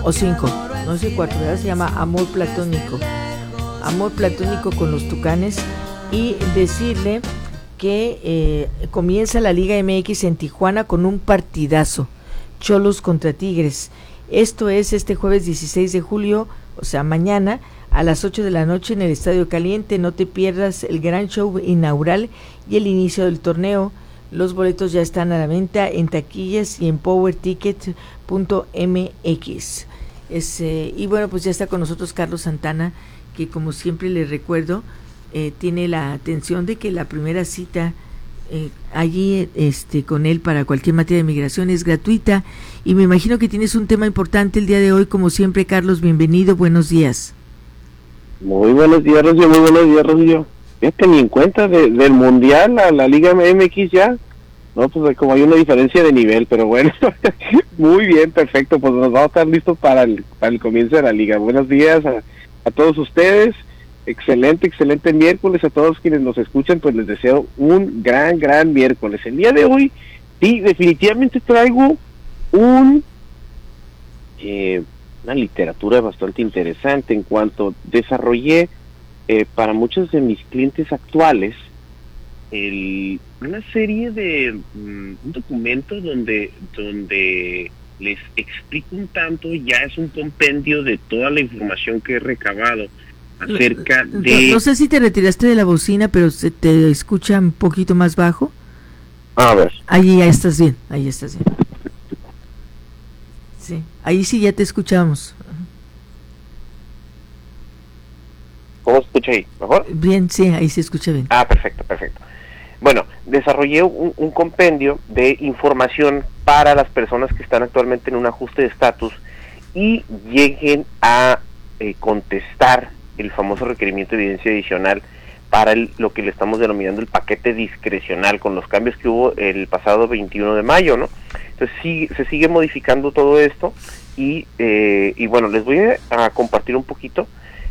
o 5, no sé 4, ¿verdad? Se llama Amor Platónico. Amor Platónico con los Tucanes. Y decirle que comienza la Liga MX en Tijuana con un partidazo. Cholos contra Tigres. Esto es este jueves 16 de julio, o sea, mañana, a las 8 de la noche en el Estadio Caliente. No te pierdas el gran show inaugural y el inicio del torneo. Los boletos ya están a la venta en taquillas y en powerticket.mx. Y bueno, pues ya está con nosotros Carlos Santana, que como siempre les recuerdo, tiene la atención de que la primera cita allí con él para cualquier materia de migración es gratuita, y me imagino que tienes un tema importante el día de hoy. Como siempre, Carlos, bienvenido, buenos días. Muy buenos días, Rocío, muy buenos días, Rocío. Fíjate, ni en cuenta del Mundial a la Liga MX ya, no, pues como hay una diferencia de nivel, pero bueno, muy bien, perfecto, pues nos vamos a estar listos para el comienzo de la Liga. Buenos días a todos ustedes. Excelente miércoles a todos quienes nos escuchan, pues les deseo un gran miércoles. El día de hoy, sí, definitivamente traigo una literatura bastante interesante en cuanto desarrollé para muchos de mis clientes actuales una serie de un documento donde les explico un tanto, ya es un compendio de toda la información que he recabado acerca de... No sé si te retiraste de la bocina, pero se te escucha un poquito más bajo. A ver. Ahí ya estás bien, Sí, ahí sí ya te escuchamos. ¿Cómo se escucha ahí? ¿Mejor? Bien, sí, ahí se escucha bien. Perfecto. Bueno, desarrollé un compendio de información para las personas que están actualmente en un ajuste de estatus y lleguen a contestar el famoso requerimiento de evidencia adicional para lo que le estamos denominando el paquete discrecional, con los cambios que hubo el pasado 21 de mayo, ¿no? Entonces sí, se sigue modificando todo esto y bueno, les voy a compartir un poquito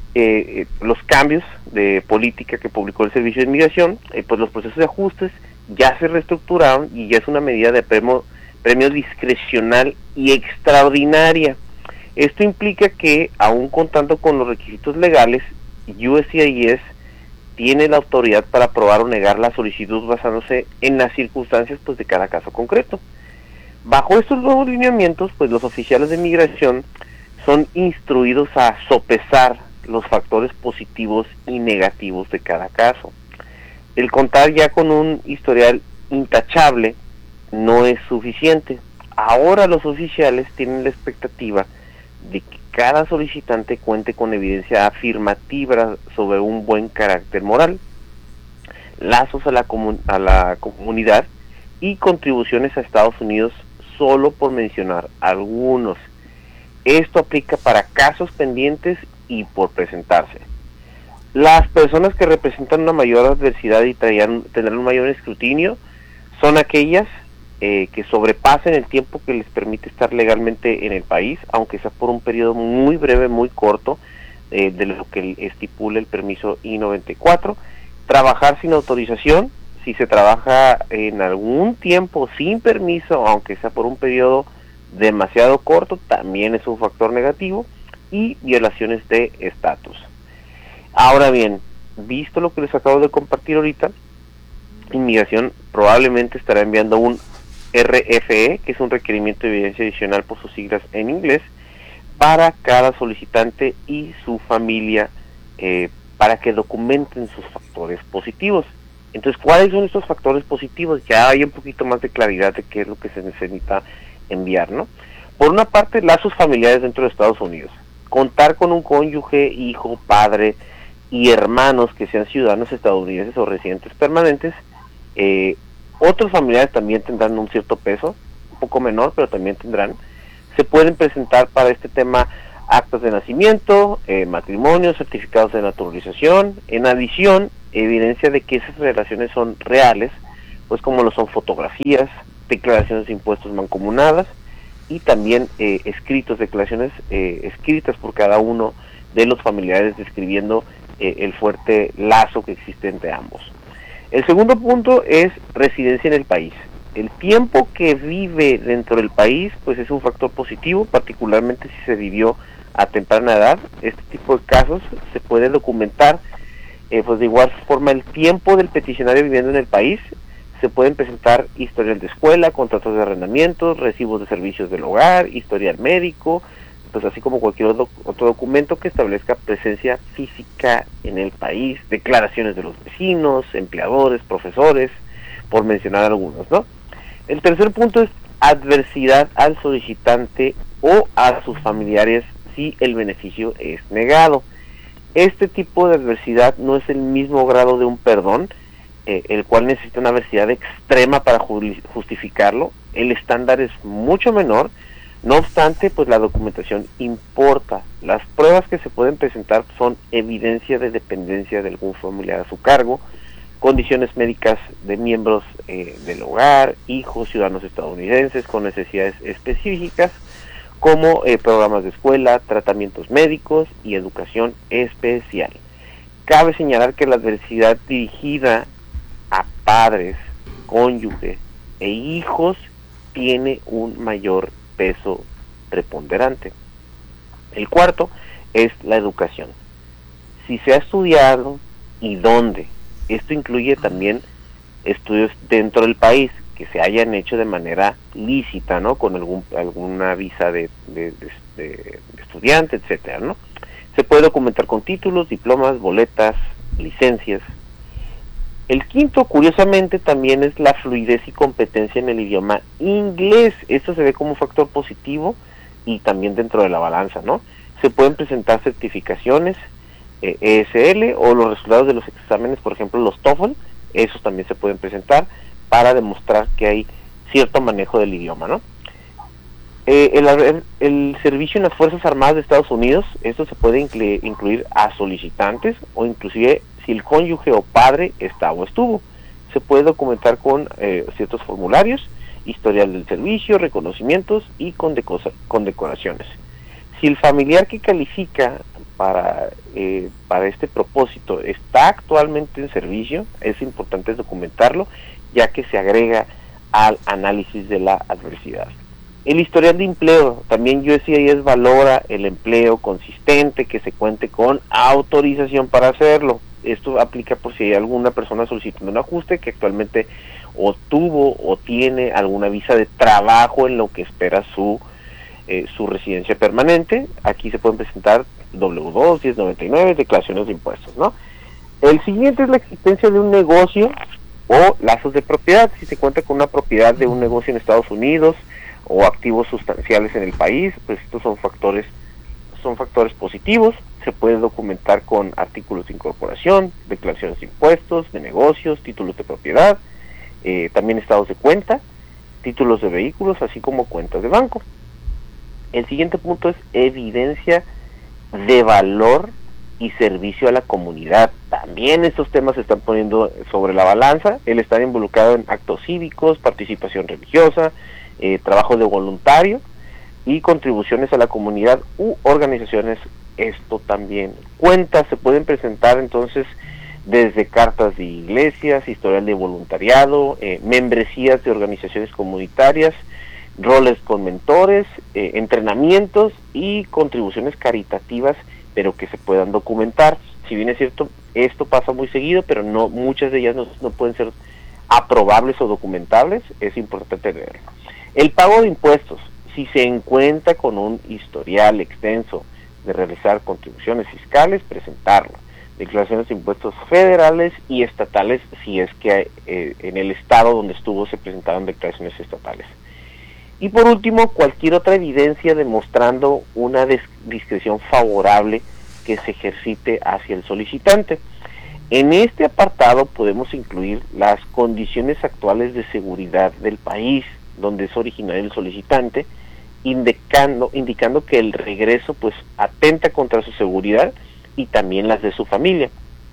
los cambios de política que publicó el Servicio de Inmigración. Pues los procesos de ajustes ya se reestructuraron y ya es una medida de premio discrecional y extraordinaria. Esto implica que, aún contando con los requisitos legales, USCIS tiene la autoridad para aprobar o negar la solicitud basándose en las circunstancias pues de cada caso concreto. Bajo estos nuevos lineamientos, pues los oficiales de migración son instruidos a sopesar los factores positivos y negativos de cada caso. El contar ya con un historial intachable no es suficiente. Ahora los oficiales tienen la expectativa de que cada solicitante cuente con evidencia afirmativa sobre un buen carácter moral, lazos a la comunidad y contribuciones a Estados Unidos, solo por mencionar algunos. Esto aplica para casos pendientes y por presentarse. Las personas que representan una mayor adversidad y tendrán un mayor escrutinio son aquellas que sobrepasen el tiempo que les permite estar legalmente en el país, aunque sea por un periodo muy breve, muy corto, de lo que estipula el permiso I-94. Trabajar sin autorización, si se trabaja en algún tiempo sin permiso, aunque sea por un periodo demasiado corto, también es un factor negativo, y violaciones de estatus. Ahora bien, visto lo que les acabo de compartir ahorita, Inmigración probablemente estará enviando un RFE, que es un requerimiento de evidencia adicional por sus siglas en inglés, para cada solicitante y su familia, para que documenten sus factores positivos. Entonces, ¿cuáles son estos factores positivos? Ya hay un poquito más de claridad de qué es lo que se necesita enviar, ¿no? Por una parte, lazos familiares dentro de Estados Unidos. Contar con un cónyuge, hijo, padre y hermanos que sean ciudadanos estadounidenses o residentes permanentes. Otros familiares también tendrán un cierto peso, un poco menor, pero también tendrán. Se pueden presentar para este tema actas de nacimiento, matrimonios, certificados de naturalización. En adición, evidencia de que esas relaciones son reales, pues como lo son fotografías, declaraciones de impuestos mancomunadas y también declaraciones escritas por cada uno de los familiares describiendo el fuerte lazo que existe entre ambos. El segundo punto es residencia en el país. el tiempo que vive dentro del país, pues es un factor positivo, particularmente si se vivió a temprana edad. Este tipo de casos se puede documentar, pues de igual forma el tiempo del peticionario viviendo en el país. Se pueden presentar historial de escuela, contratos de arrendamiento, recibos de servicios del hogar, historial médico, pues así como cualquier otro documento que establezca presencia física en el país, declaraciones de los vecinos, empleadores, profesores, por mencionar algunos, ¿no? El tercer punto es adversidad al solicitante o a sus familiares si el beneficio es negado. Este tipo de adversidad no es el mismo grado de un perdón, el cual necesita una adversidad extrema para justificarlo. El estándar es mucho menor. No obstante, pues la documentación importa. Las pruebas que se pueden presentar son evidencia de dependencia de algún familiar a su cargo, condiciones médicas de miembros del hogar, hijos, ciudadanos estadounidenses con necesidades específicas, como programas de escuela, tratamientos médicos y educación especial. Cabe señalar que la adversidad dirigida a padres, cónyuges e hijos tiene un mayor peso preponderante. El cuarto es la educación. Si se ha estudiado y dónde. Esto incluye también estudios dentro del país que se hayan hecho de manera lícita, ¿no? Con alguna visa de estudiante, etcétera, ¿no? Se puede documentar con títulos, diplomas, boletas, licencias. El quinto, curiosamente, también es la fluidez y competencia en el idioma inglés. Esto se ve como un factor positivo y también dentro de la balanza, ¿no? Se pueden presentar certificaciones ESL o los resultados de los exámenes, por ejemplo, los TOEFL, esos también se pueden presentar para demostrar que hay cierto manejo del idioma, ¿no? El servicio en las Fuerzas Armadas de Estados Unidos, esto se puede incluir a solicitantes o inclusive si el cónyuge o padre está o estuvo. Se puede documentar con ciertos formularios, historial del servicio, reconocimientos y condecoraciones. Si el familiar que califica para este propósito está actualmente en servicio, es importante documentarlo, ya que se agrega al análisis de la adversidad. El historial de empleo, también USCIS valora el empleo consistente, que se cuente con autorización para hacerlo. Esto aplica por si hay alguna persona solicitando un ajuste que actualmente o tuvo o tiene alguna visa de trabajo en lo que espera su residencia permanente. Aquí se pueden presentar W2, 1099, declaraciones de impuestos, ¿no? El siguiente es la existencia de un negocio o lazos de propiedad. Si se cuenta con una propiedad de un negocio en Estados Unidos o activos sustanciales en el país, pues estos son factores positivos. Se puede documentar con artículos de incorporación, declaraciones de impuestos, de negocios, títulos de propiedad, también estados de cuenta, títulos de vehículos, así como cuentas de banco. El siguiente punto es evidencia de valor y servicio a la comunidad. También estos temas se están poniendo sobre la balanza, el estar involucrado en actos cívicos, participación religiosa, trabajo de voluntario y contribuciones a la comunidad u organizaciones. Esto también cuenta. Se pueden presentar entonces desde cartas de iglesias, historial de voluntariado, membresías de organizaciones comunitarias, roles con mentores, entrenamientos y contribuciones caritativas, pero que se puedan documentar. Si bien es cierto, esto pasa muy seguido, pero no muchas de ellas no pueden ser aprobables o documentables, es importante leerlo. El pago de impuestos, si se encuentra con un historial extenso de realizar contribuciones fiscales, presentarlo. Declaraciones de impuestos federales y estatales, si es que en el estado donde estuvo se presentaron declaraciones estatales. Y por último, cualquier otra evidencia demostrando una discreción favorable que se ejercite hacia el solicitante. En este apartado podemos incluir las condiciones actuales de seguridad del país donde es originario el solicitante, indicando que el regreso pues atenta contra su seguridad y también las de su familia.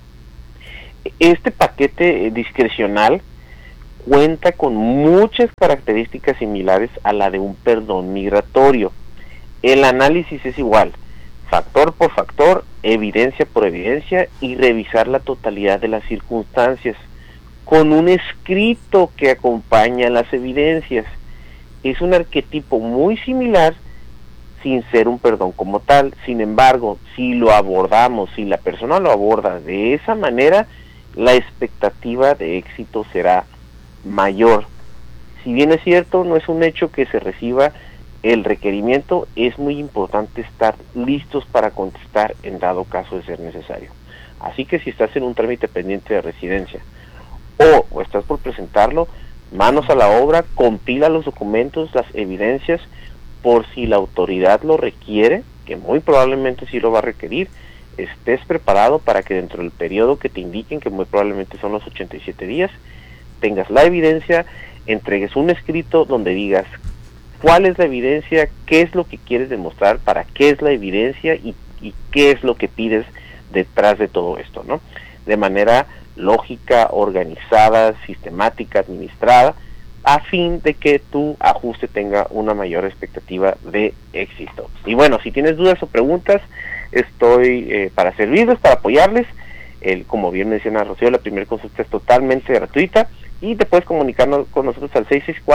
Este paquete discrecional cuenta con muchas características similares a la de un perdón migratorio. El análisis es igual, factor por factor, evidencia por evidencia, y revisar la totalidad de las circunstancias. con un escrito que acompaña las evidencias. Es un arquetipo muy similar, sin ser un perdón como tal. Sin embargo, si lo abordamos, si la persona lo aborda de esa manera, la expectativa de éxito será mayor. Si bien es cierto, no es un hecho que se reciba el requerimiento, es muy importante estar listos para contestar en dado caso de ser necesario. Así que si estás en un trámite pendiente de residencia o estás por presentarlo, manos a la obra, compila los documentos, las evidencias, por si la autoridad lo requiere, que muy probablemente sí lo va a requerir, estés preparado para que dentro del periodo que te indiquen, que muy probablemente son los 87 días, tengas la evidencia, entregues un escrito donde digas cuál es la evidencia, qué es lo que quieres demostrar, para qué es la evidencia y qué es lo que pides detrás de todo esto, ¿no? De manera lógica, organizada, sistemática, administrada, a fin de que tu ajuste tenga una mayor expectativa de éxito. Y bueno, si tienes dudas o preguntas, estoy para servirles, para apoyarles. Como bien menciona Rocío, la primera consulta es totalmente gratuita y te puedes comunicar con nosotros al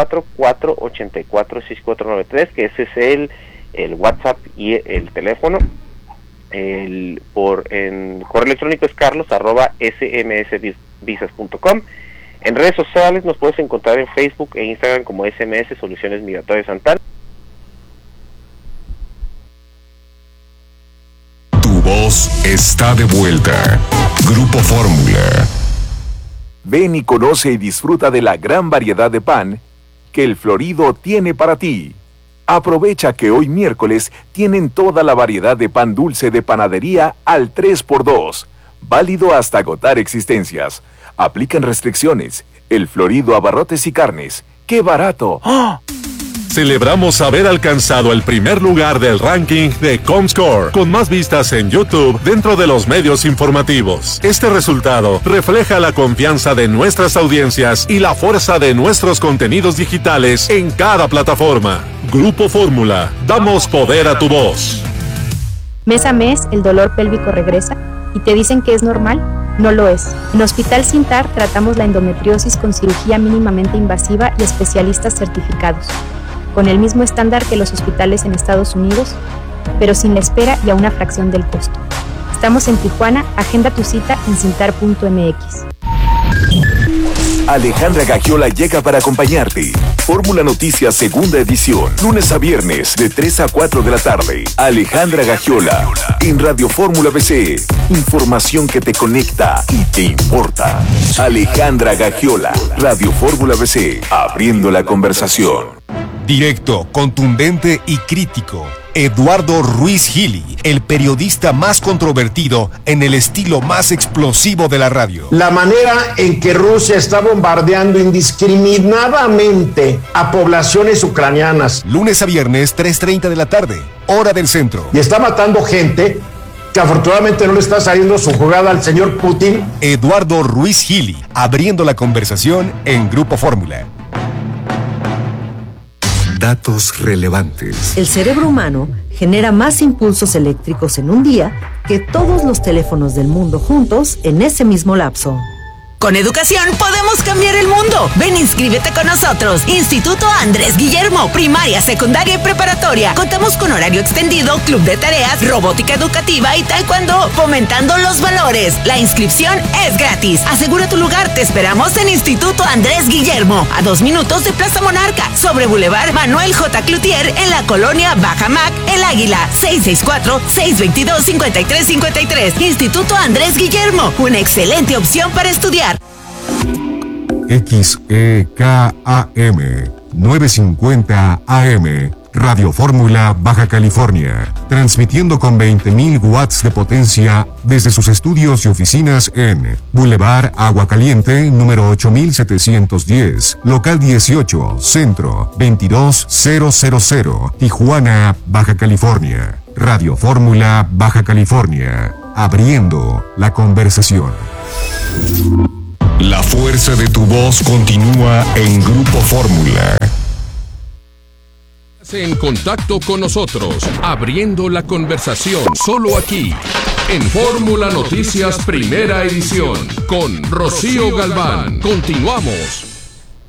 664-484-6493, que ese es el WhatsApp y el teléfono. En correo electrónico es carlos@smsvisas.com. En redes sociales nos puedes encontrar en Facebook e Instagram como SMS Soluciones Migratorias Santana. Tu voz está de vuelta. Grupo Fórmula. Ven y conoce y disfruta de la gran variedad de pan que El Florido tiene para ti. Aprovecha que hoy miércoles tienen toda la variedad de pan dulce de panadería al 3x2, válido hasta agotar existencias. Aplican restricciones. El Florido Abarrotes y Carnes. ¡Qué barato! ¡Oh! Celebramos haber alcanzado el primer lugar del ranking de Comscore, con más vistas en YouTube dentro de los medios informativos. Este resultado refleja la confianza de nuestras audiencias y la fuerza de nuestros contenidos digitales en cada plataforma. Grupo Fórmula, damos poder a tu voz. Mes a mes, el dolor pélvico regresa y te dicen que es normal. No lo es. En Hospital Sintar tratamos la endometriosis con cirugía mínimamente invasiva y especialistas certificados, con el mismo estándar que los hospitales en Estados Unidos, pero sin la espera y a una fracción del costo. Estamos en Tijuana, agenda tu cita en sintar.mx. Alejandra Gagiola llega para acompañarte. Fórmula Noticias segunda edición, lunes a viernes de 3 a 4 de la tarde. Alejandra Gagiola en Radio Fórmula BC. Información que te conecta y te importa. Alejandra Gagiola, Radio Fórmula BC, abriendo la conversación. Directo, contundente y crítico. Eduardo Ruiz Gili, el periodista más controvertido en el estilo más explosivo de la radio. La manera en que Rusia está bombardeando indiscriminadamente a poblaciones ucranianas. Lunes a viernes, 3:30 de la tarde, hora del centro. Y está matando gente que afortunadamente no le está saliendo su jugada al señor Putin. Eduardo Ruiz Gili, abriendo la conversación en Grupo Fórmula. Datos relevantes. El cerebro humano genera más impulsos eléctricos en un día que todos los teléfonos del mundo juntos en ese mismo lapso. Con educación podemos cambiar el mundo. Ven, inscríbete con nosotros. Instituto Andrés Guillermo, primaria, secundaria y preparatoria. Contamos con horario extendido, club de tareas, robótica educativa y taekwondo, fomentando los valores. La inscripción es gratis. Asegura tu lugar. Te esperamos en Instituto Andrés Guillermo, a 2 minutos de Plaza Monarca, sobre Boulevard Manuel J. Cloutier, en la colonia Bajamac, El Águila. 664-622-5353. Instituto Andrés Guillermo, una excelente opción para estudiar. XEKAM 950 AM, Radio Fórmula Baja California, transmitiendo con 20.000 watts de potencia desde sus estudios y oficinas en Boulevard Agua Caliente, número 8710, local 18, centro 22000, Tijuana, Baja California. Radio Fórmula Baja California, abriendo la conversación. La fuerza de tu voz continúa en Grupo Fórmula. En contacto con nosotros, abriendo la conversación, solo aquí, en Fórmula Noticias Primera Edición con Rocío Galván. Continuamos.